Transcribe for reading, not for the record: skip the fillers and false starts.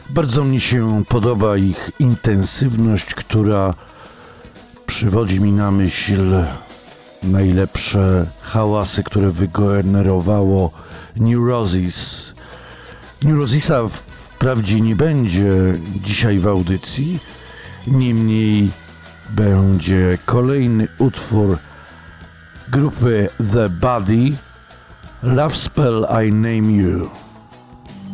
Bardzo mi się podoba ich intensywność, która przywodzi mi na myśl najlepsze hałasy, które wygenerowało Neurosis. Neurosisa wprawdzie nie będzie dzisiaj w audycji, niemniej będzie kolejny utwór grupy The Body, Love Spell I Name You.